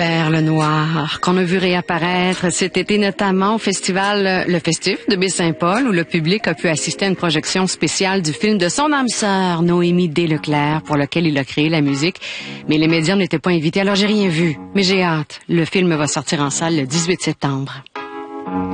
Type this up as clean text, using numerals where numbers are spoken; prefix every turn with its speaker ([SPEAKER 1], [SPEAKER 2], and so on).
[SPEAKER 1] Perle Noire, qu'on a vu réapparaître cet été, notamment au festival Le Festif de Baie-Saint-Paul, où le public a pu assister à une projection spéciale du film de son âme sœur, Noémie Desleclerc, pour lequel il a créé la musique. Mais les médias n'étaient pas invités, alors j'ai rien vu. Mais j'ai hâte. Le film va sortir en salle le 18 septembre.